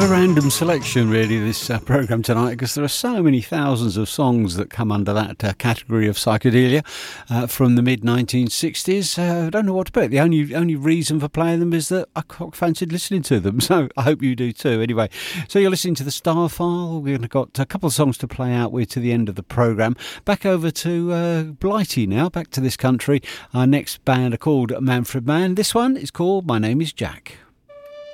Random selection really this programme tonight, because there are so many thousands of songs that come under that category of psychedelia from the mid 1960s. I don't know what to put. The only reason for playing them is that I fancied listening to them, so I hope you do too. Anyway, so you're listening to the Star File. We've got a couple of songs to play out with to the end of the programme. Back over to Blighty now, back to this country. Our next band are called Manfred Mann. This one is called My Name is Jack.